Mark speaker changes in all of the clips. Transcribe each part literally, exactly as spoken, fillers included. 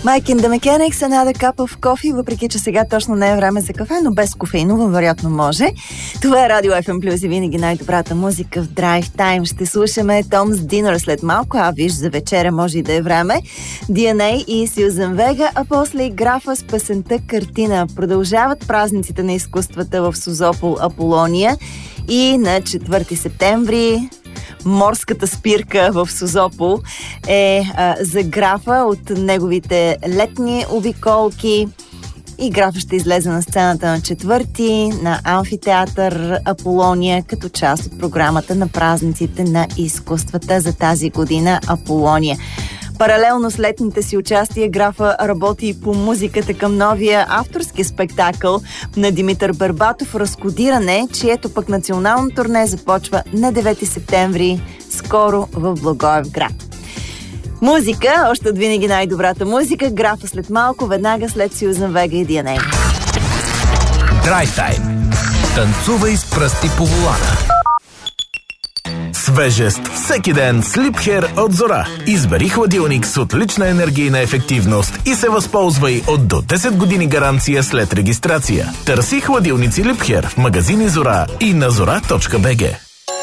Speaker 1: Mike and the Mechanics, Another Cup of Coffee, въпреки че сега точно не е време за кафе, но без кофеиново вероятно може. Това е Радио Еф Ем Плюс и винаги най-добрата музика в Drive Time. Ще слушаме Tom's Dinner след малко, а виж, за вечеря може и да е време. Ди Ен Ей и Сюзан Вега, а после Графа с песента Картина. Продължават празниците на изкуствата в Созопол, Аполония и на четвърти септември морската спирка в Созопол е а, за Графа от неговите летни обиколки. И Графа ще излезе на сцената на четвърти на Амфитеатър Аполония като част от програмата на празниците на изкуствата за тази година Аполония. Паралелно с летните си участия, Графа работи и по музиката към новия авторски спектакъл на Димитър Бербатов "Разкодиране", чието пък национално турне започва на девети септември, скоро в Благоевград. Музика, още от винаги най-добрата музика. Графа след малко, веднага след Сюзан Вега и Ди Ен Ей.
Speaker 2: Drive Time. Танцувай с пръсти по волана. Свежест всеки ден с Liebherr от Зора. Избери хладилник с отлична енергийна ефективност и се възползвай от до десет години гаранция след регистрация. Търси хладилници Liebherr в магазини Зора и на зора точка би джи.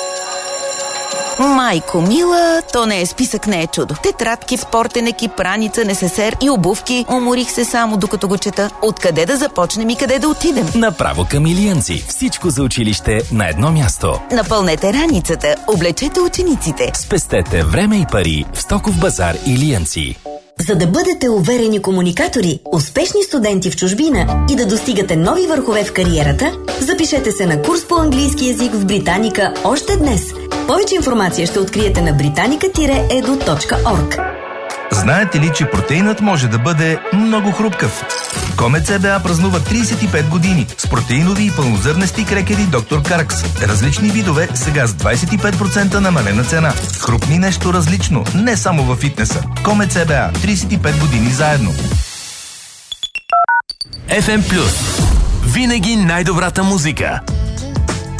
Speaker 3: Майко мила, то не е списък, не е чудо. Тетрадки, спортен екип, раница, несесер и обувки. Уморих се само докато го чета. Откъде да започнем и къде да отидем?
Speaker 4: Направо към Илиянци. Всичко за училище на едно място.
Speaker 3: Напълнете раницата, облечете учениците.
Speaker 4: Спестете време и пари в Стоков базар Илиянци.
Speaker 5: За да бъдете уверени комуникатори, успешни студенти в чужбина и да достигате нови върхове в кариерата, запишете се на курс по английски език в Британика още днес. Повече информация ще откриете на британика еду точка орг.
Speaker 6: Знаете ли, че протеинът може да бъде много хрупкав? Комет Си Би Ей празнува трийсет и пет години с протеинови и пълнозърнести крекери доктор Каркс. Различни видове, сега с двайсет и пет процента намалена цена. Хрупни нещо различно, не само във фитнеса. Комет Си Би Ей, трийсет и пет години заедно.
Speaker 2: Еф Ем Плюс. Винаги най-добрата музика.